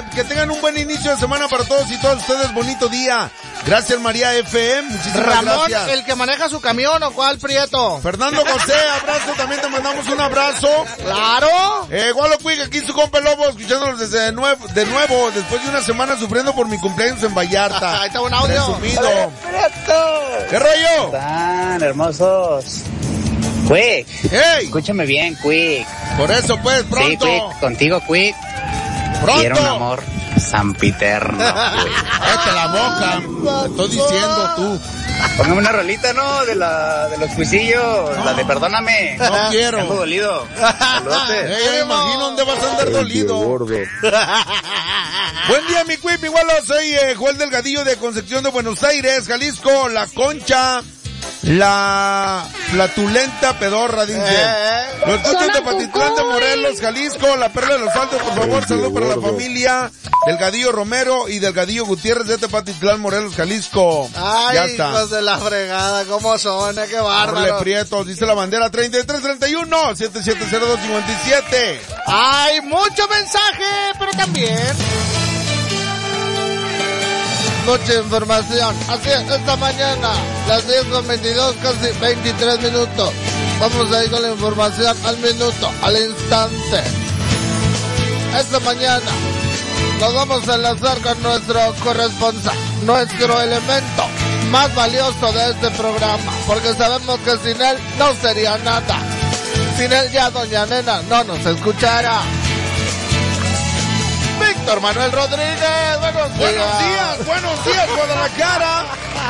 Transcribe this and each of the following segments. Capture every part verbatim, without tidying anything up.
que tengan un buen inicio de semana para todos y todas ustedes. Bonito día. Gracias, María F M. Muchísimas Ramón, gracias. el que maneja su camión, ¿o cuál, Prieto? Fernando José, abrazo. También te mandamos un abrazo. ¡Claro! Eh, Gualo Quick, aquí su compa Lobo, escuchándolos desde de nuevo, de nuevo, después de una semana sufriendo por mi cumpleaños en Vallarta. Ahí está un audio. Resumido. ¿Qué rollo? Están hermosos. Quick. Hey. Escúchame bien, Quick. Por eso, pues, pronto. Sí, Quick. Contigo, Quick. Pronto. Quiero un amor sampiterno, Quick. Cállate la boca. Te estoy diciendo tú. Póngame una rolita, ¿no? De la, de los cuisillos. No. La de perdóname. No quiero. Ando dolido. Saludotes. Eh, ya me imagino dónde vas a andar dolido. Buen día, mi Quick. Igual soy eh, Joel Delgadillo de Concepción de Buenos Aires, Jalisco, La Concha. La flatulenta pedorra, dice. Eh, Los escuchos de Patitlán de Morelos, Jalisco, la Perla de los Altos, por favor, saludos para la familia Delgadillo Romero y Delgadillo Gutiérrez de Tepatitlán, Morelos, Jalisco. Ay, ya está. hijos de la fregada, cómo son, qué bárbaro. Orle Prietos, dice la bandera treinta y tres treinta y uno, siete siete cero dos cinco siete. Hay mucho mensaje, pero también mucha información. Así es, esta mañana, las diez con veintidós, casi veintitrés minutos. Vamos a ir con la información al minuto, al instante. Esta mañana nos vamos a enlazar con nuestro corresponsal, nuestro elemento más valioso de este programa, porque sabemos que sin él no sería nada. Sin él ya doña Nena no nos escuchará. Víctor Manuel Rodríguez, buenos días. Buenos días, buenos días, Guadalajara.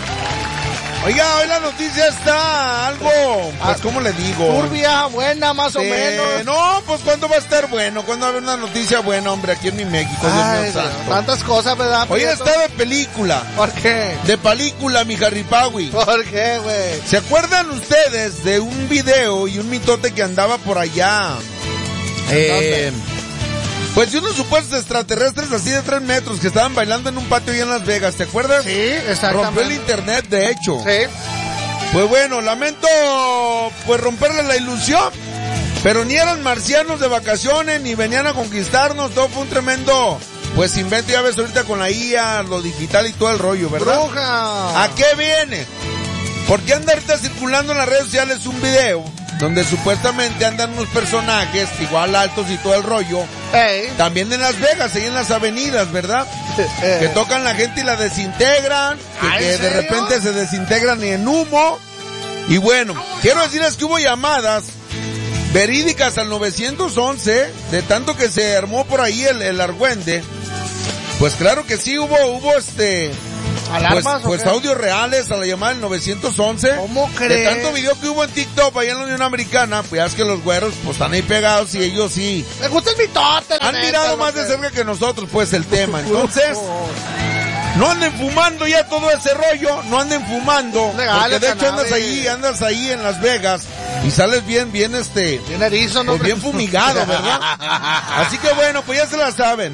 Oiga, hoy la noticia está algo, pues, ¿cómo le digo? Turbia, buena, más o eh, menos. No, pues, ¿cuándo va a estar bueno? ¿Cuándo va a haber una noticia buena, hombre, aquí en mi México? Ay, Dios mío santo. Tantas cosas, ¿verdad? Hoy está de película. ¿Por qué? De película, mi Harripawi. ¿Por qué, güey? ¿Se acuerdan ustedes de un video y un mitote que andaba por allá? Eh... Pues de unos supuestos extraterrestres así de tres metros que estaban bailando en un patio allá en Las Vegas, ¿te acuerdas? Sí, exactamente. Rompió el internet, de hecho. Sí. Pues bueno, lamento pues romperle la ilusión, pero ni eran marcianos de vacaciones, ni venían a conquistarnos, todo fue un tremendo, pues invento, ya ves ahorita con la I A, lo digital y todo el rollo, ¿verdad? ¡Bruja! ¿A qué viene? Porque anda ahorita circulando en las redes sociales un video donde supuestamente andan unos personajes igual altos y todo el rollo, hey. También en Las Vegas, ahí en las avenidas, ¿verdad? Eh. Que tocan la gente y la desintegran, que, ¿Ah, que en de serio? repente se desintegran en humo. Y bueno, quiero decirles que hubo llamadas verídicas al nueve once, de tanto que se armó por ahí el, el argüende. Pues claro que sí, hubo, hubo este... ¿Alarmas, Pues, pues audios reales a la llamada del nueve once. ¿Cómo crees? De tanto video que hubo en TikTok allá en la Unión Americana, pues ya es que los güeros pues están ahí pegados y ellos sí. Me gusta el mitote, la Han neta, mirado más que... de cerca que nosotros pues el tema. Entonces, no anden fumando ya todo ese rollo, no anden fumando. Legal, porque de hecho cannabis. andas ahí, andas ahí en Las Vegas y sales bien, bien este... Bien erizo, ¿no? Pues bien fumigado, ¿verdad? Así que bueno, pues ya se la saben.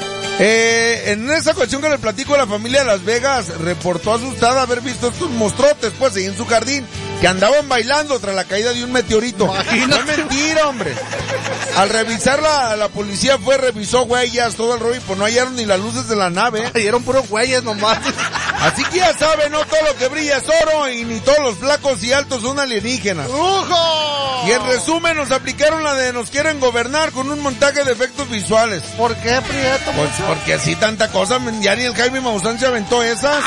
Eh, en esa ocasión que le platico, la familia de Las Vegas reportó asustada haber visto estos monstruotes pues ahí en su jardín que andaban bailando tras la caída de un meteorito. Imagínate. No es mentira, hombre. Al revisar la, la policía fue, revisó huellas, todo el rollo, y pues no hallaron ni las luces de la nave. Dieron puros güeyes nomás. Así que ya saben, no todo lo que brilla es oro y ni todos los flacos y altos son alienígenas. ¡Lujo! Y en resumen nos aplicaron la de nos quieren gobernar con un montaje de efectos visuales. ¿Por qué, Prieto? Pues porque así tanta cosa, ya ni el Jaime Maussan se aventó esas.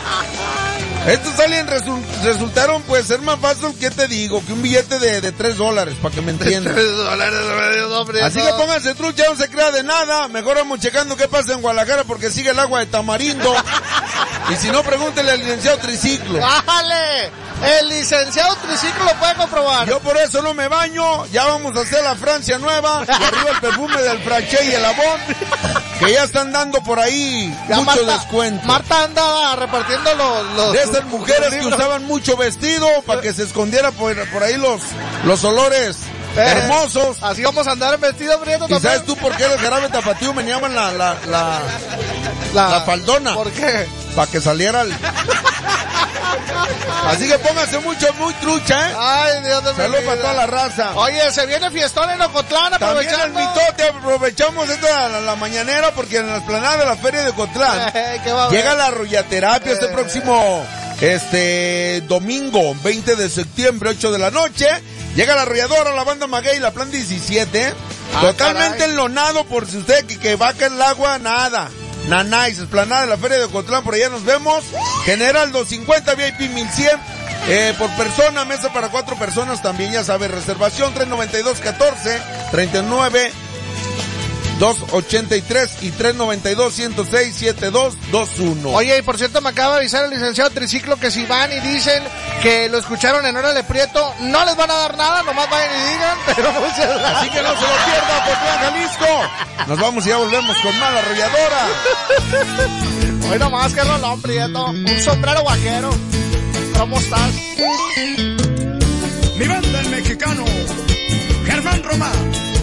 Estos aliens resu resultaron pues ser más fácil, ¿qué te digo? Que un billete de, de tres dólares, para que me entiendan. tres dólares, hombre. Así que pónganse trucha, no se crea de nada. Mejor vamos checando qué pasa en Guadalajara porque sigue el agua de tamarindo. Y si no, pregúntele al licenciado Triciclo. ¡Bájale! El licenciado Triciclo lo puede comprobar. Yo por eso no me baño, ya vamos a hacer la Francia nueva, y arriba el perfume del Fraché y el Avon, que ya están dando por ahí Ya mucho Marta, descuento. Marta anda repartiendo los... los de esas mujeres que usaban mucho vestido para que se escondiera por, por ahí los, los olores eh, hermosos. Así vamos a andar en vestido, Prieto. ¿Y sabes tú por qué el jarabe tapatío me llaman la, la, la, la, la faldona? ¿Por qué? Para que saliera el... Así que pónganse mucho, muy trucha, ¿eh? Ay, Dios de mi Saludos vida. para toda la raza. Oye, se viene fiestón en Ocotlán, aprovechando. También el mitote, aprovechamos esta la, la mañanera porque en la explanada de la Feria de Ocotlán Eh, ¿qué va a llega haber? la arroyaterapia este Eh. próximo este domingo, veinte de septiembre, ocho de la noche. Llega la arrolladora, la banda Maguey, la plan diecisiete. Ah, Totalmente caray. enlonado por si usted que, que va a caer el agua, nada. Nanáis, explanada de la Feria de Ocotlán, por allá nos vemos. General doscientos cincuenta, V I P mil cien. Eh, por persona, mesa para cuatro personas también, ya sabe, reservación tres noventa y dos catorce, treinta y nueve doscientos ochenta y tres y tres noventa y dos ciento seis setenta y dos veintiuno. Oye, y por cierto me acaba de avisar el licenciado Triciclo que si van y dicen que lo escucharon en Órale Prieto, no les van a dar nada, nomás vayan y digan, pero muchas gracias. Así que no se lo pierda, Ocotlán, Jalisco. Nos vamos y ya volvemos con más la arrolladora. Hoy nomás que rolón, Prieto, un sombrero vaquero. ¿Cómo estás? Mi banda el mexicano, Germán Román.